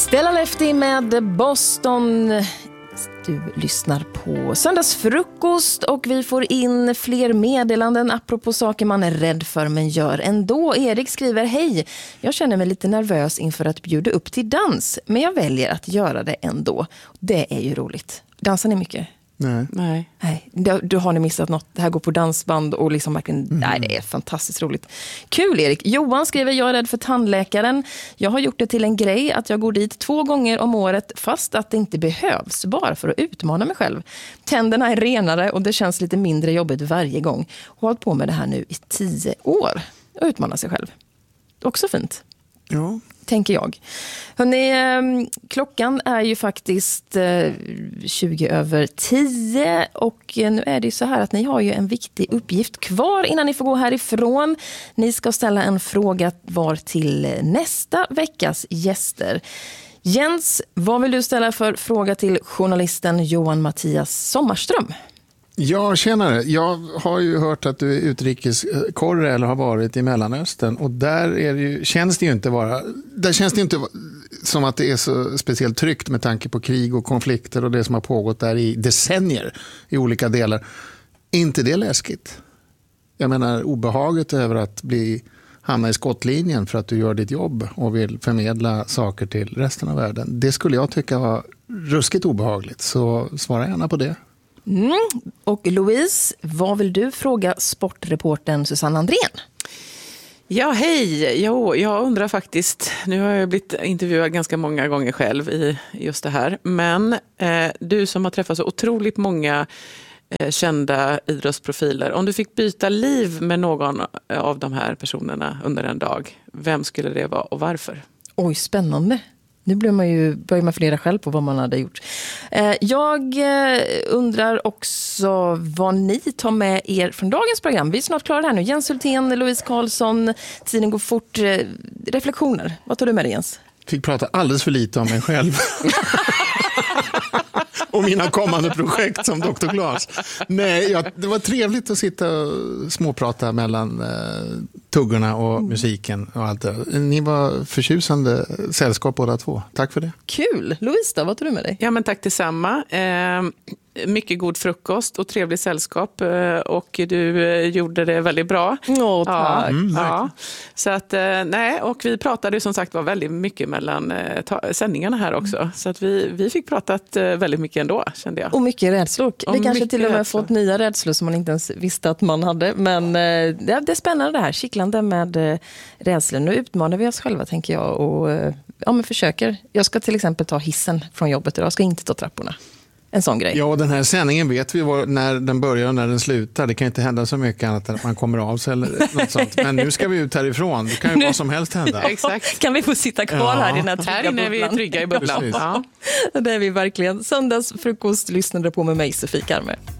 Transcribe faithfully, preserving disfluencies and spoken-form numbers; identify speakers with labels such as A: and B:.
A: Stella Lefty med Boston. Du lyssnar på Söndagsfrukost och vi får in fler meddelanden apropå saker man är rädd för men gör ändå. Erik skriver: hej, jag känner mig lite nervös inför att bjuda upp till dans, men jag väljer att göra det ändå. Det är ju roligt. Dansar ni mycket?
B: Nej.
A: Nej. Nej. Du, du har ni missat något. Det här går på dansband och liksom verkligen, mm. nej, det är fantastiskt roligt. Kul, Erik. Johan skriver: jag är rädd för tandläkaren. Jag har gjort det till en grej att jag går dit två gånger om året fast att det inte behövs, bara för att utmana mig själv. Tänderna är renare och det känns lite mindre jobbigt varje gång. Och har hållit på med det här nu i tio år och utmana sig själv. Också fint.
B: Ja.
A: Tänker jag. Hörrni, klockan är ju faktiskt tjugo över tio och nu är det ju så här att ni har ju en viktig uppgift kvar innan ni får gå härifrån. Ni ska ställa en fråga var till nästa veckas gäster. Jens, vad vill du ställa för fråga till journalisten Johan Mattias Sommarström?
B: Ja, tjenare. Jag har ju hört att du är utrikeskorre eller har varit i Mellanöstern och där är det ju, känns det ju inte vara, där känns det inte som att det är så speciellt tryggt med tanke på krig och konflikter och det som har pågått där i decennier i olika delar. Är inte det läskigt? Jag menar, obehaget över att bli hamna i skottlinjen för att du gör ditt jobb och vill förmedla saker till resten av världen. Det skulle jag tycka var ruskigt obehagligt, så svara gärna på det.
A: Mm. Och Louise, vad vill du fråga sportreportern Susanne Andrén?
C: Ja, hej. Jo, jag undrar faktiskt, nu har jag blivit intervjuad ganska många gånger själv i just det här, men eh, du som har träffat så otroligt många eh, kända idrottsprofiler, om du fick byta liv med någon av de här personerna under en dag, vem skulle det vara och varför?
A: Oj, spännande. Nu blir man ju, börjar man fundera själv på vad man hade gjort. Jag undrar också vad ni tar med er från dagens program. Vi är snart klara här nu. Jens Hultén, Louise Karlsson, tiden går fort. Reflektioner, vad tar du med dig, Jens?
B: Fick prata alldeles för lite om mig själv. Och mina kommande projekt som doktor Glas. Nej, ja, det var trevligt att sitta och småprata mellan eh, tuggorna och musiken och allt det. Ni var förtjusande sällskap båda två. Tack för det.
A: Kul. Louise då, vad tar du med dig?
C: Ja, men tack detsamma. Eh, mycket god frukost och trevlig sällskap och du gjorde det väldigt bra.
A: Åh, tack.
C: Ja,
B: mm,
C: ja. Så att, nej, och vi pratade som sagt var väldigt mycket mellan ta, sändningarna här också. Mm. Så att vi, vi fick pratat väldigt mycket ändå, kände jag.
A: Och mycket rädslor. Vi
C: och
A: kanske till och med
C: rädslor.
A: fått nya rädslor som man inte ens visste att man hade. Men det, det är spännande det här, kittlande med rädslor. Nu utmanar vi oss själva, tänker jag. Och ja, men försöker. Jag ska till exempel ta hissen från jobbet idag. Jag ska inte ta trapporna. En sån grej.
B: Ja, och den här sändningen vet vi var, när den börjar och när den slutar. Det kan inte hända så mycket annat än att man kommer av sig eller något sånt. Men nu ska vi ut härifrån. Det kan ju vad som helst hända.
C: Exakt.
A: Kan vi få sitta kvar
B: ja.
A: här i den här trygga
C: här inne
A: bubblan?
C: Är vi trygga i bubblan.
B: Precis.
C: Ja.
A: Det är vi verkligen. Söndagsfrukost lyssnade på med mig, Sofie Karme.